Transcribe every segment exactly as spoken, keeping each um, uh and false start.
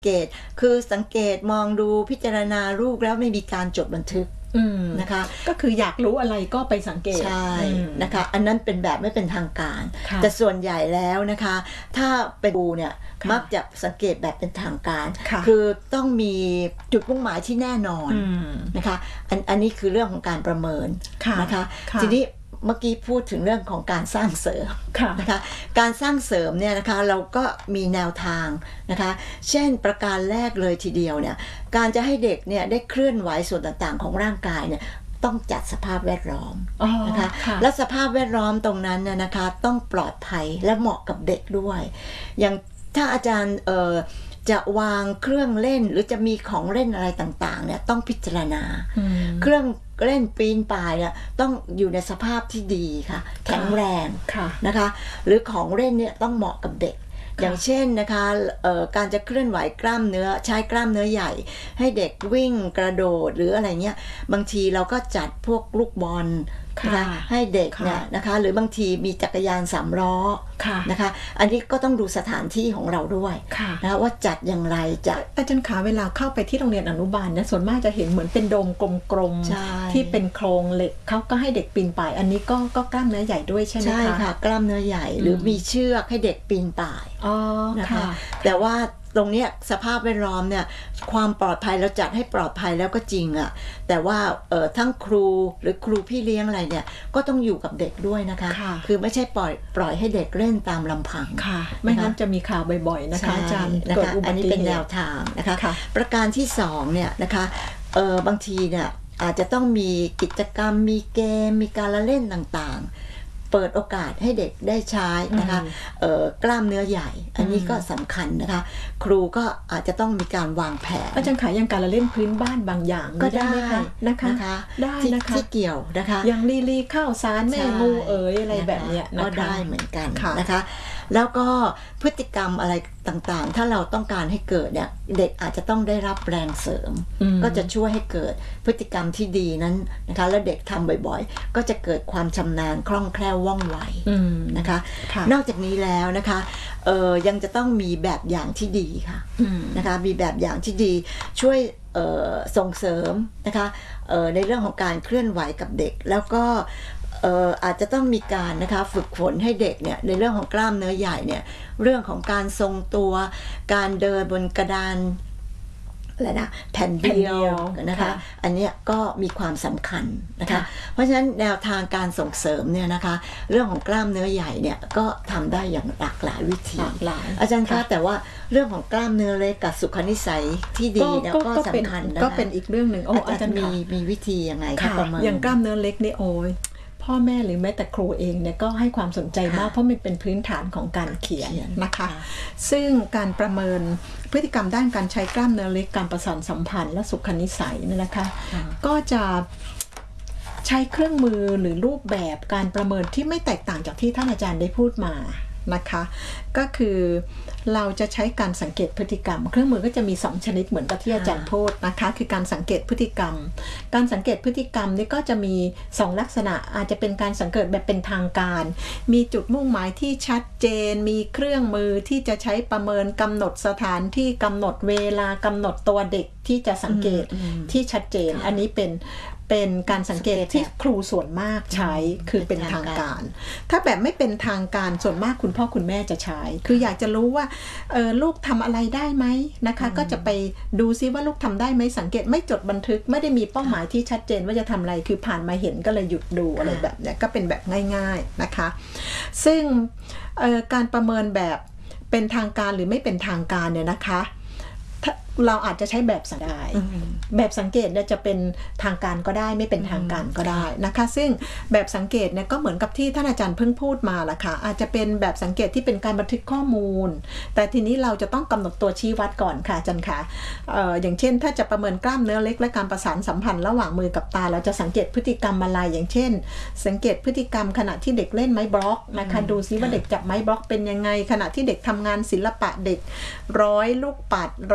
เกตคือสังเกตมองดูพิจารณารูปแล้วไม่มีการจดบันทึกนะคะก็คืออยากรู้อะไรก็ไปสังเกตใช่นะคะอันนั้นเป็นแบบไม่เป็นทางการแต่ส่วนใหญ่แล้วนะคะถ้าเป็นดูเนี่ยมักจะสังเกตแบบเป็นทางการคือต้องมีจุดมุ่งหมายที่แน่นอนนะคะอันอันนี้คือเรื่องของการประเมินนะคะทีนี้เมื่อกี้พูดถึงเรื่องของการสร้างเสริมนะคะการสร้างเสริมเนี่ยนะคะเราก็มีแนวทางนะคะเช่นประการแรกเลยทีเดียวเนี่ยการจะให้เด็กเนี่ยได้เคลื่อนไหวส่วนต่างๆของร่างกายเนี่ยต้องจัดสภาพแวดล้อมนะคะและสภาพแวดล้อมตรงนั้นเนี่ยนะคะต้องปลอดภัยและเหมาะกับเด็กด้วยอย่างถ้าอาจารย์เอ่อจะวางเครื่องเล่นหรือจะมีของเล่นอะไรต่างๆเนี่ยต้องพิจารณาเครื่องเล่นปีนป่ายเนี่ยต้องอยู่ในสภาพที่ดีค่ะแข็งแรงนะคะหรือของเล่นเนี่ยต้องเหมาะกับเด็กอย่างเช่นนะคะการจะเคลื่อนไหวกล้ามเนื้อใช้กล้ามเนื้อใหญ่ให้เด็กวิ่งกระโดดหรืออะไรเงี้ยบางทีเราก็จัดพวกลูกบอลนะคะให้เด็กเนี่ยนะคะหรือบางทีมีจักรยานสามล้อนะคะอันนี้ก็ต้องดูสถานที่ของเราด้วยนะว่าจัดอย่างไรจะอาจารย์ขาเวลาเข้าไปที่โรงเรียนอนุบาลเนี่ยส่วนมากจะเห็นเหมือนเป็นโดมกลมๆที่เป็นโครงเหล็กเขาก็ให้เด็กปีนป่ายอันนี้ก็ก็กล้ามเนื้อใหญ่ด้วยใช่ไหมคะใช่ค่ะกล้ามเนื้อใหญ่หรือมีเชือกให้เด็กปีนป่ายนะคะแต่ว่าตรงนี้สภาพแวดล้อมเนี่ยความปลอดภัยเราจัดให้ปลอดภัยแล้วก็จริงอะแต่ว่าเอ่อทั้งครูหรือครูพี่เลี้ยงอะไรเนี่ยก็ต้องอยู่กับเด็กด้วยนะคะคือไม่ใช่ปล่อยปล่อยให้เด็กเล่นตามลำพังไม่งั้นจะมีข่าวบ่อยๆนะคะอาจารย์เกิดอุบัติเหตุอันนี้เป็นแนวทางนะคะประการที่สองเนี่ยนะคะเอ่อบางทีเนี่ยอาจจะต้องมีกิจกรรมมีเกมมีการละเล่นต่างๆเปิดโอกาสให้เด็กได้ใช้นะคะกล้ามเนื้อใหญ่อันนี้ก็สำคัญนะคะครูก็อาจจะต้องมีการวางแผนอาจารย์ขายอย่างการละเล่นพื้นบ้านบางอย่างก็ได้นะคะได้นะคะที่เกี่ยวนะคะอย่างลีลีข้าวสารแม่งูเอ๋ยอะไรแบบนี้ก็ได้เหมือนกันนะคะแล้วก็พฤติกรรมอะไรต่างๆถ้าเราต้องการให้เกิดเนี่ยเด็กอาจจะต้องได้รับแรงเสริมก็จะช่วยให้เกิดพฤติกรรมที่ดีนั้นนะคะแล้วเด็กทำบ่อยๆก็จะเกิดความชำนาญคล่องแคล่วว่องไวนะคะนอกจากนี้แล้วนะคะเอ่อยังจะต้องมีแบบอย่างที่ดีค่ะนะคะมีแบบอย่างที่ดีช่วยส่งเสริมนะคะในเรื่องของการเคลื่อนไหวกับเด็กแล้วก็เอ่ออาจจะต้องมีการนะคะฝึกฝนให้เด็กเนี่ยในเรื่องของกล้ามเนื้อใหญ่เนี่ยเรื่องของการทรงตัวการเดินบนกระดานอะไรนะแผ่นเดียวนะคะอันนี้ก็มีความสำคัญนะคะเพราะฉะนั้นแนวทางการส่งเสริมเนี่ยนะคะเรื่องของกล้ามเนื้อใหญ่เนี่ยก็ทำได้อย่างหลากหลายวิธีอาจารย์คะแต่ว่าเรื่องของกล้ามเนื้อเล็กกับสุขนิสัยที่ดีเนี่ยก็สำคัญนะคะก็เป็นอีกเรื่องหนึ่งอาจารย์มีมีวิธียังไงคะประมาณอย่างกล้ามเนื้อเล็กนี่โอ้ยพ่อแม่หรือแม้แต่ครูเองเนี่ยก็ให้ความสนใจมากเพราะมันเป็นพื้นฐานของการเขียนนะคะซึ่งการประเมินพฤติกรรมด้านการใช้กล้ามเนื้อเล็กการประสานสัมพันธ์และสุขนิสัยเนี่ยนะคะก็จะใช้เครื่องมือหรือรูปแบบการประเมินที่ไม่แตกต่างจากที่ท่านอาจารย์ได้พูดมานะคะก็คือเราจะใช้การสังเกตพฤติกรรมเครื่องมือก็จะมีสองชนิดเหมือนกับที่อาจารย์พูดนะคะคือการสังเกตพฤติกรรมการสังเกตพฤติกรรมนี่ก็จะมีสองลักษณะอาจจะเป็นการสังเกตแบบเป็นทางการมีจุดมุ่งหมายที่ชัดเจนมีเครื่องมือที่จะใช้ประเมินกำหนดสถานที่กำหนดเวลากำหนดตัวเด็กที่จะสังเกตที่ชัดเจนอันนี้เป็นเป็นการสังเกตที่ครูส่วนมากใช้คือเป็นทางการถ้าแบบไม่เป็นทางการส่วนมากคุณพ่อคุณแม่จะใช้คืออยากจะรู้ว่าเออลูกทำอะไรได้ไหมนะคะก็จะไปดูซิว่าลูกทำได้ไหมสังเกตไม่จดบันทึกไม่ได้มีเป้าหมายที่ชัดเจนว่าจะทำอะไรคือผ่านมาเห็นก็เลยหยุดดูอะไรแบบนี้ก็เป็นแบบง่ายๆนะคะซึ่งการประเมินแบบเป็นทางการหรือไม่เป็นทางการเนี่ยนะคะเราอาจจะใช้แบบสังเกตแบบสังเกตเนี่ยจะเป็นทางการก็ได้ไม่เป็นทางการก็ได้นะคะซึ่งแบบสังเกตเนี่ยก็เหมือนกับที่ท่านอาจารย์เพิ่งพูดมาละค่ะอาจจะเป็นแบบสังเกตที่เป็นการบันทึกข้อมูลแต่ทีนี้เราจะต้องกำหนดตัวชี้วัดก่อนค่ะอาจารย์ค่ะ เอ่อ อย่างเช่นถ้าจะประเมินกล้ามเนื้อเล็กและการประสานสัมพันธ์ระหว่างมือกับตาเราจะสังเกตพฤติกรรมอะไรอย่างเช่นสังเกตพฤติกรรมขณะที่เด็กเล่นไม้บล็อกนะคะดูซิว่าเด็กจับไม้บล็อกเป็นยังไงขณะที่เด็กทำงานศิลปะเด็กร้อยลูกปัดร้อยด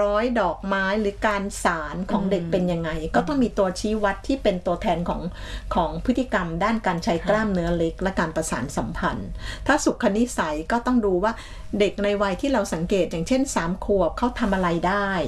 อกไม้หรือการสารของเด็กเป็นยังไงก็ต้องมีตัวชี้วัดที่เป็นตัวแทนของของพฤติกรรมด้านการใช้กล้ามเนื้อเล็กและการประสานสัมพันธ์ถ้าสุขนิสัยก็ต้องดูว่าเด็กในวัยที่เราสังเกตอย่างเช่นสามขวบเขาทำอะไรได้